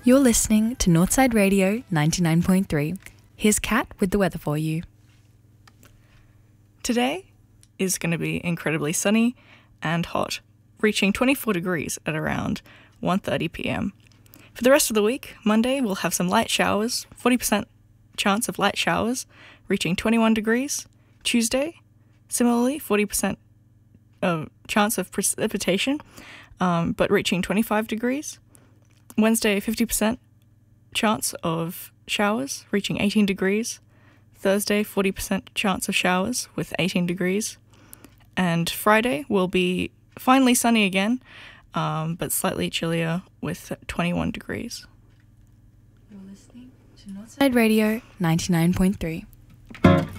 You're listening to Northside Radio 99.3. Here's Kat with the weather for you. Today is going to be incredibly sunny and hot, reaching 24 degrees at around 1:30 p.m. For the rest of the week, Monday we'll have some light showers, 40% chance of light showers, reaching 21 degrees. Tuesday, similarly, 40% chance of precipitation, but reaching 25 degrees. Wednesday, 50% chance of showers, reaching 18 degrees. Thursday, 40% chance of showers with 18 degrees. And Friday will be finally sunny again, but slightly chillier with 21 degrees. You're listening to Northside Radio 99.3.